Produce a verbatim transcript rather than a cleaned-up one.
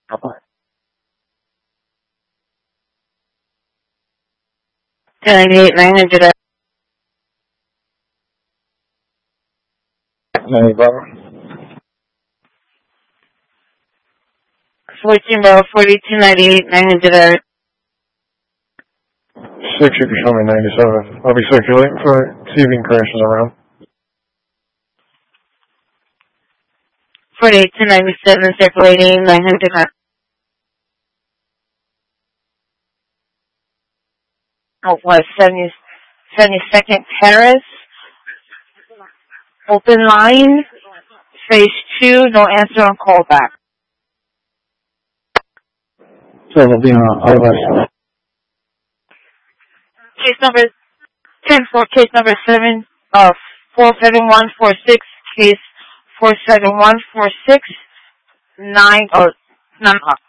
Bye-bye. ten ninety-eight, nine hundred. ninety Bravo. fourteen Bravo, forty-two ninety-eight, nine hundred. six, you can show me ninety-seven. I'll be circulating for receiving crashes around. forty-eight to ninety-seven, circulating, nine hundred. Oh, what, seventy, seventy-second Terrace, open line, phase two, no answer on callback. So it'll be on R L S. Case number ten four, case number seven, uh, four seven one four six, case four seven one four six, nine, oh, nine,